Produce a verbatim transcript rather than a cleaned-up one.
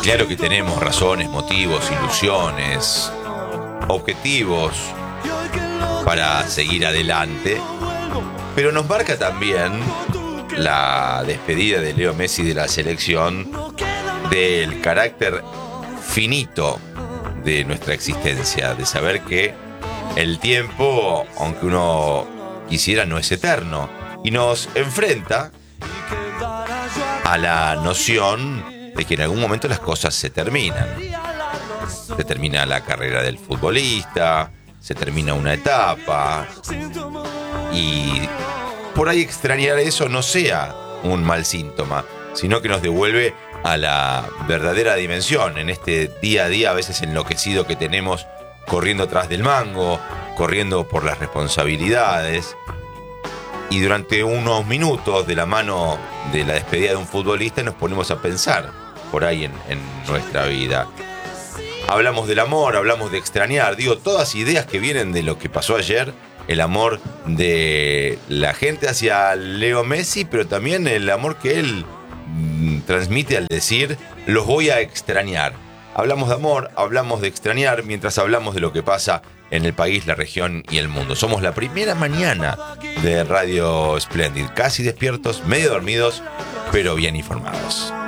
claro que tenemos razones, motivos, ilusiones, objetivos para seguir adelante, pero nos marca también la despedida de Leo Messi de la selección del carácter finito de nuestra existencia, de saber que el tiempo, aunque uno quisiera, no es eterno, y nos enfrenta a la noción de que en algún momento las cosas se terminan. Se termina la carrera del futbolista, se termina una etapa, y por ahí extrañar eso no sea un mal síntoma, sino que nos devuelve a la verdadera dimensión en este día a día a veces enloquecido que tenemos, corriendo tras del mango, corriendo por las responsabilidades. Y durante unos minutos, de la mano de la despedida de un futbolista, nos ponemos a pensar por ahí en, en nuestra vida. Hablamos del amor, hablamos de extrañar, digo, todas ideas que vienen de lo que pasó ayer, el amor de la gente hacia Leo Messi, pero también el amor que él mm, transmite al decir, los voy a extrañar. Hablamos de amor, hablamos de extrañar, mientras hablamos de lo que pasa en el país, la región y el mundo. Somos la primera mañana de Radio Splendid, casi despiertos, medio dormidos, pero bien informados.